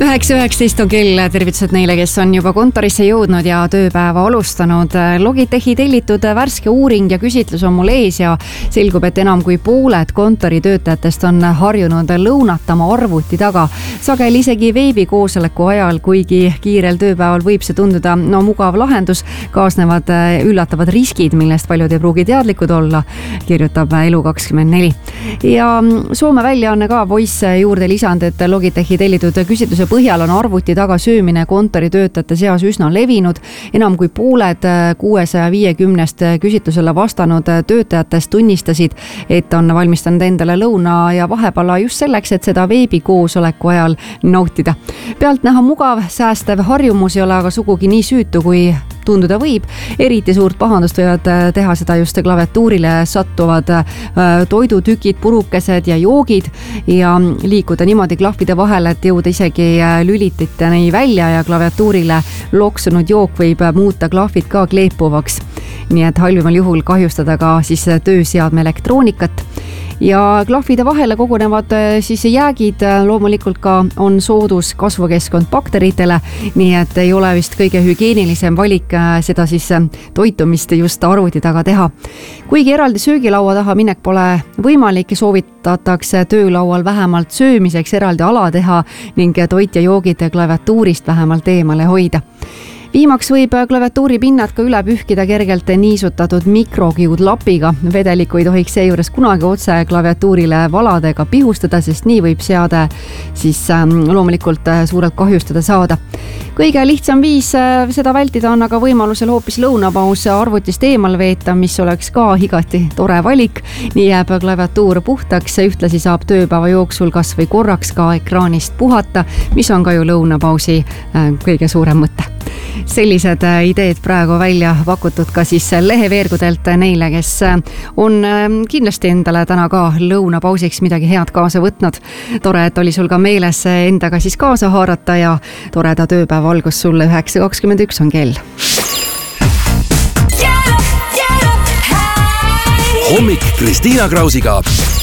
9.19 on kell, tervitused neile, kes on juba kontorisse jõudnud ja tööpäeva alustanud. Logitechi tellitud värske uuring ja küsitlus on mul ees ja selgub, et enam kui pooled kontoritöötajatest on harjunud lõunatama arvuti taga. Sageli isegi veebikoosoleku ajal, kuigi kiirel tööpäeval võib see tunduda mugav lahendus, kaasnevad üllatavad riskid, millest paljud ei pruugi teadlikud olla, kirjutab Elu24. Ja Soome väljaanne ka Voice juurde lisand, et Logitechi tellitud küsitluse põhjal on arvuti taga söömine kontoritöötajate seas üsna levinud. Enam kui pooled 650 küsitlusele vastanud töötajatest tunnistasid, et on valmistanud endale lõuna ja vahepala just selleks, et seda veebikoosoleku ajal nautida. Pealt näha mugav, säästev harjumus ei ole aga sugugi nii süütu, kui tunduda võib. Eriti suurt pahandust võivad teha seda just klaviatuurile sattuvad toidutükid, purukesed ja joogid ja liikuda niimoodi klahvide vahel, et jõuda isegi lülititeni välja ja klaviatuurile loksunud jook võib muuta klahvid ka kleepuvaks. Nii et halvimal juhul kahjustada ka siis tööseadme elektroonikat. Ja klahvide vahele kogunevad siis jäägid, loomulikult ka on soodus kasvukeskkond bakteritele, nii et ei ole vist kõige hügieenilisem valik seda siis toitumist just arvuti taga teha. Kuigi eraldi söögilaua taha minek pole võimalik, soovitatakse töölaual vähemalt söömiseks eraldi ala teha ning toit ja joogid klaviatuurist vähemalt eemale hoida. Viimaks võib klaviatuuri pinnad ka üle pühkida kergelt niisutatud mikrokiudlapiga. Vedelikku ei tohiks seejuures kunagi otse klaviatuurile valadega pihustada, sest nii võib seade siis loomulikult suurelt kahjustada saada. Kõige lihtsam viis seda vältida on aga võimalusel hoopis lõunapaus arvutist eemal veeta, mis oleks ka igati tore valik. Nii jääb klaviatuur puhtaks, ühtlasi saab tööpäeva jooksul kas või korraks ka ekraanist puhata, mis on ka ju lõunapausi kõige suurem mõte. Sellised ideed praegu välja pakutud ka siis leheveergudelt neile, kes on kindlasti endale täna ka lõunapausiks midagi head kaasa võtnud. Tore, et oli sul ka meeles endaga siis kaasa haarata ja toreda tööpäeva algus sulle. 9.21 on kell. Hommik Kristiina Krausiga.